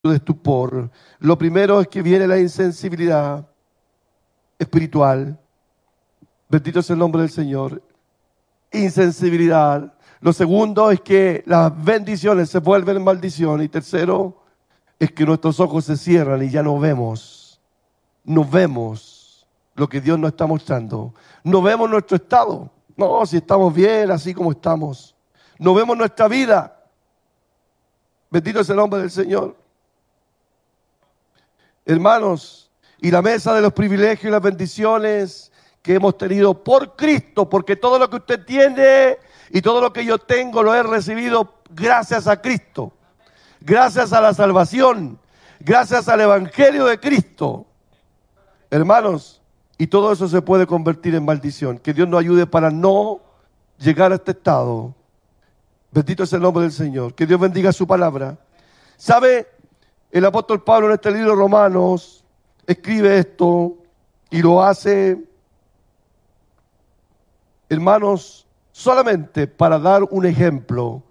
de estupor. Lo primero es que viene la insensibilidad espiritual. Bendito es el nombre del Señor. Insensibilidad. Lo segundo es que las bendiciones se vuelven en maldición. Y tercero es que nuestros ojos se cierran y ya no vemos. No vemos lo que Dios nos está mostrando. No vemos nuestro estado. No, si estamos bien, así como estamos. No vemos nuestra vida. Bendito es el nombre del Señor. Hermanos, y la mesa de los privilegios y las bendiciones que hemos tenido por Cristo, porque todo lo que usted tiene y todo lo que yo tengo lo he recibido gracias a Cristo, gracias a la salvación, gracias al Evangelio de Cristo. Hermanos, y todo eso se puede convertir en maldición. Que Dios nos ayude para no llegar a este estado. Bendito es el nombre del Señor. Que Dios bendiga su palabra. ¿Sabe? El apóstol Pablo en este libro de Romanos escribe esto y lo hace, hermanos, solamente para dar un ejemplo